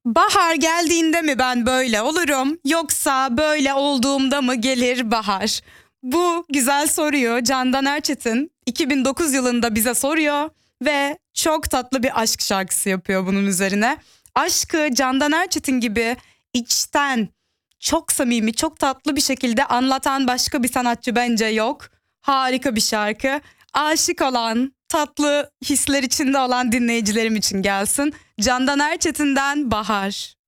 Bahar geldiğinde mi ben böyle olurum, yoksa böyle olduğumda mı gelir bahar? Bu güzel soruyu Candan Erçetin 2009 yılında bize soruyor ve çok tatlı bir aşk şarkısı yapıyor bunun üzerine. Aşkı Candan Erçetin gibi içten, çok samimi, çok tatlı bir şekilde anlatan başka bir sanatçı bence yok. Harika bir şarkı. Aşık olan, tatlı hisler içinde olan dinleyicilerim için gelsin. Candan Erçetin'den Bahar.